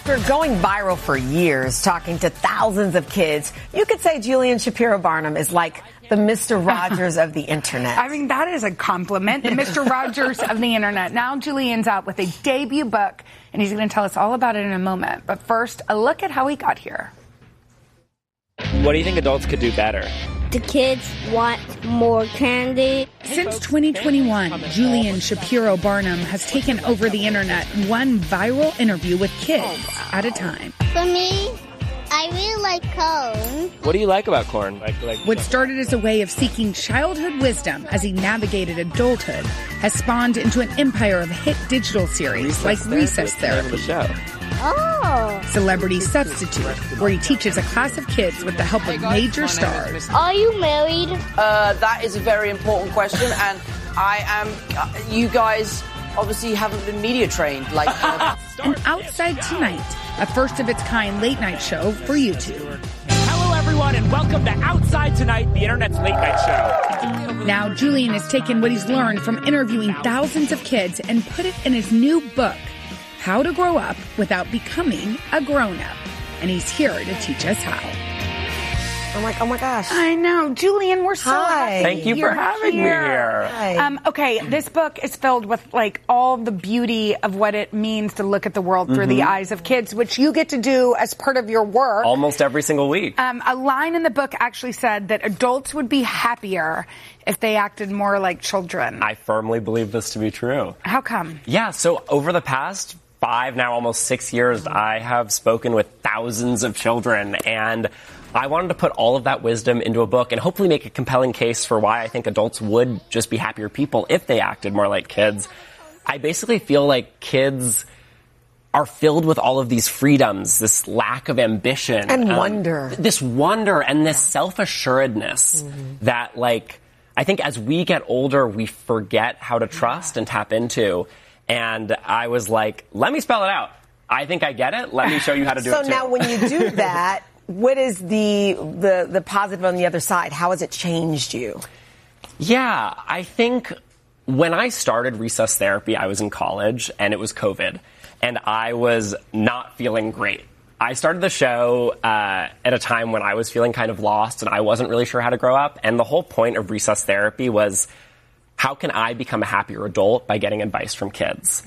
After going viral for years, talking to thousands of kids, you could say Julian Shapiro Barnum is like the Mr. Rogers of the internet. I mean, that is a compliment. The Mr. Rogers of the internet. Now Julian's out with a debut book, and he's going to tell us all about it in a moment. But first, a look at how he got here. What do you think adults could do better? The kids want more candy. Since 2021, Julian Shapiro Barnum has taken over the internet one viral interview with kids at a time. For me, I really like corn. What do you like about corn? What started as a way of seeking childhood wisdom as he navigated adulthood has spawned into an empire of hit digital series like Recess Therapy. The show. Oh. Celebrity Substitute, where he teaches a class of kids with the help of major stars. Are you married? That is a very important question, and I am. You guys obviously haven't been media trained. And Outside Tonight, a first-of-its-kind late-night show for YouTube. Hello, everyone, and welcome to Outside Tonight, the internet's late-night show. Now, Julian has taken what he's learned from interviewing thousands of kids and put it in his new book, How to Grow Up Without Becoming a Grown-Up. And he's here to teach us how. I'm like, oh my gosh. I know. Julian, we're so happy. Thank you for having me here. Hi. Okay, this book is filled with like all the beauty of what it means to look at the world through the eyes of kids, which you get to do as part of your work. Almost every single week. A line in the book actually said that adults would be happier if they acted more like children. I firmly believe this to be true. How come? Yeah, so over the past 5, now almost 6 years, I have spoken with thousands of children, and I wanted to put all of that wisdom into a book and hopefully make a compelling case for why I think adults would just be happier people if they acted more like kids. I basically feel like kids are filled with all of these freedoms, this lack of ambition. And wonder. This wonder and this self-assuredness that, like, I think as we get older, we forget how to trust and tap into. And I was like, let me spell it out. I think I get it. Let me show you how to do it too. So now when you do that, what is the positive on the other side? How has it changed you? Yeah, I think when I started Recess Therapy, I was in college and it was COVID and I was not feeling great. I started the show at a time when I was feeling kind of lost and I wasn't really sure how to grow up. And the whole point of Recess Therapy was, how can I become a happier adult by getting advice from kids?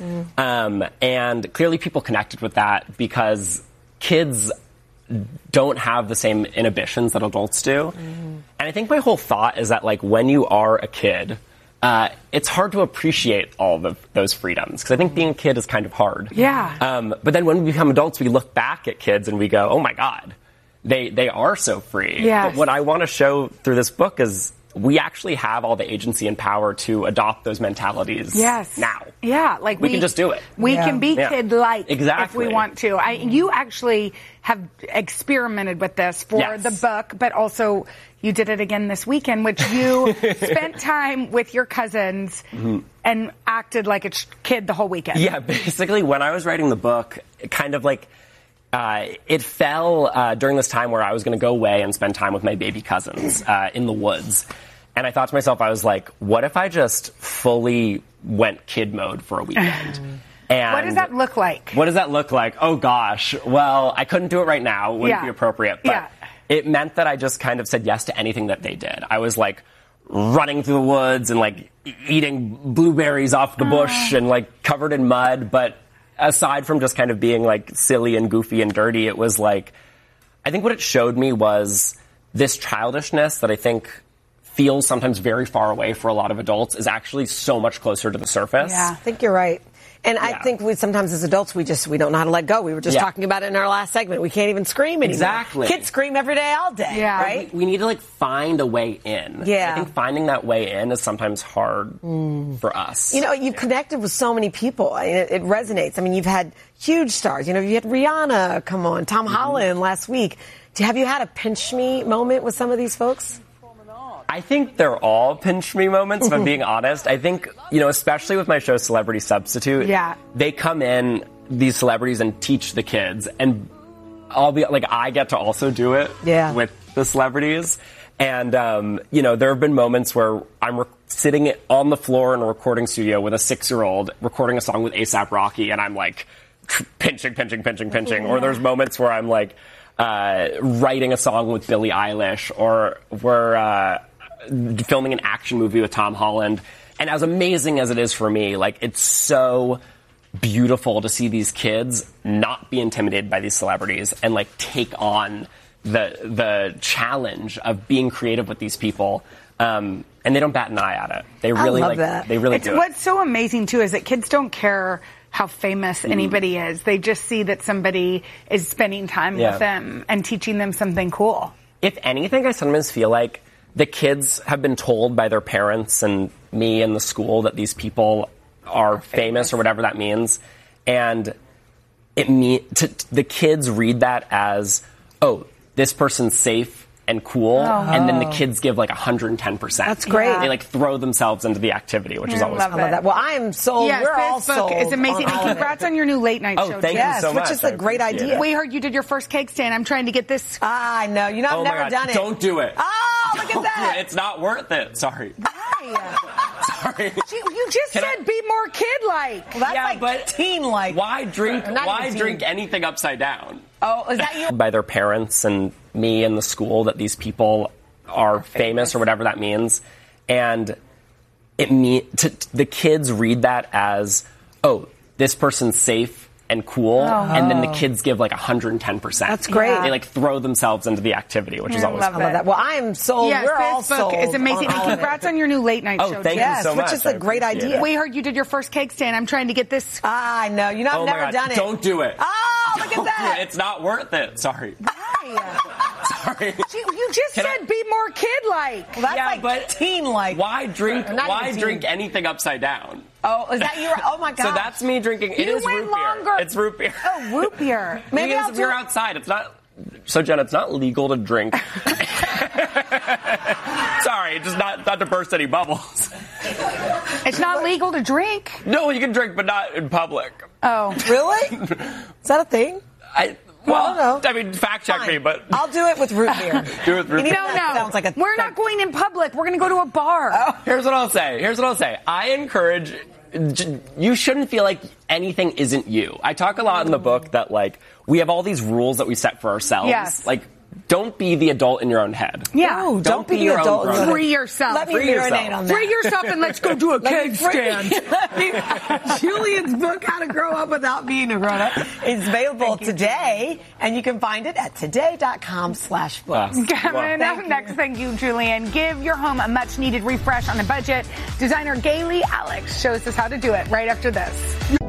And clearly people connected with that because kids don't have the same inhibitions that adults do. And I think my whole thought is that, like, when you are a kid, it's hard to appreciate all of those freedoms because I think being a kid is kind of hard. Yeah. But then when we become adults, we look back at kids and we go, oh my God, they are so free. Yes. But what I want to show through this book is we actually have all the agency and power to adopt those mentalities now. Yeah, like we can just do it. We can be kid-like if we want to. You actually have experimented with this for the book, but also you did it again this weekend, which you spent time with your cousins and acted like a kid the whole weekend. Yeah, basically when I was writing the book, it kind of like it fell during this time where I was going to go away and spend time with my baby cousins in the woods. And I thought to myself, I was like, what if I just fully went kid mode for a weekend? And what does that look like? What does that look like? Oh, gosh. Well, I couldn't do it right now. It wouldn't be appropriate. But it meant that I just kind of said yes to anything that they did. I was like running through the woods and like eating blueberries off the bush and like covered in mud. But aside from just kind of being like silly and goofy and dirty, it was like, I think what it showed me was this childishness that I think feels sometimes very far away for a lot of adults is actually so much closer to the surface. Yeah, I think you're right. And I think sometimes as adults, we don't know how to let go. We were just talking about it in our last segment. We can't even scream anymore. Exactly. Kids scream every day, all day, right? We need to like find a way in. Yeah. I think finding that way in is sometimes hard for us. You know, you've connected with so many people. It resonates. I mean, you've had huge stars. You know, you had Rihanna come on, Tom Holland last week. Have you had a pinch me moment with some of these folks? I think they're all pinch me moments, if I'm being honest. I think, you know, especially with my show Celebrity Substitute, they come in, these celebrities, and teach the kids. And I'll be like, I get to also do it with the celebrities. And, you know, there have been moments where I'm sitting on the floor in a recording studio with a 6-year-old recording a song with A$AP Rocky, and I'm like pinching. Or there's moments where I'm like writing a song with Billie Eilish, or we're filming an action movie with Tom Holland. And as amazing as it is for me, like, it's so beautiful to see these kids not be intimidated by these celebrities and like take on the challenge of being creative with these people. And they don't bat an eye at it. They really I love that. They really do. What's so amazing too is that kids don't care how famous anybody is. They just see that somebody is spending time with them and teaching them something cool. If anything, I sometimes feel like the kids have been told by their parents and me and the school that these people are famous or whatever that means. And the kids read that as, oh, this person's safe and cool, and then the kids give like 110%. That's great. Yeah. They like throw themselves into the activity, which is always I love that. Well, I am sold. Yes, We're all this book sold. is amazing. And congrats on your new late night show. Thank you so much. Which is a great idea. We heard you did your first cake stand. I'm trying to get this. I know. You know, I've never done it. Don't do it. Oh, look at that. It's not worth it. Sorry. Sorry. You just said be more kid-like. Well, that's but teen-like. Why drink anything upside down? Oh, is that you? By their parents and me and the school that these people are famous or whatever that means. And the kids read that as, oh, this person's safe and cool, and then the kids give like 110%. That's great. They like throw themselves into the activity, which is always I love that. Well, I am sold. Yes, We're all this book sold. is amazing. And congrats on your new late night show. Thank you so much. Which is a great idea. We heard you did your first cake stand. I'm trying to get this. I know. You know, I've never done it. Don't do it. Oh, look at that. It's not worth it. Sorry. Sorry. You just said be more kid-like. Well, that's but teen-like. Why drink anything upside down? Oh, is that you? Oh my God. So that's me drinking. It is root beer. It's root beer. Oh, root beer. Maybe we're outside. It's not. So Jen, it's not legal to drink. Sorry, just not to burst any bubbles. It's not legal to drink? No, you can drink, but not in public. Oh. Really? Is that a thing? I don't know. I mean, fact check me, but I'll do it with root beer. Do it with root beer. No. Sounds like we're not going in public. We're going to go to a bar. Oh. Here's what I'll say. I encourage. You shouldn't feel like anything isn't you. I talk a lot in the book that like we have all these rules that we set for ourselves. Yes. Like, don't be the adult in your own head. Yeah. No, don't be the adult in your own head. Free yourself. Let me marinate on that. Free yourself and let's go do a cake stand. Julian's book, How to Grow Up Without Being a Grown-Up, is available today, and you can find it at today.com/books. Coming up next, thank you, Julian. Give your home a much-needed refresh on a budget. Designer Gayle Alex shows us how to do it right after this.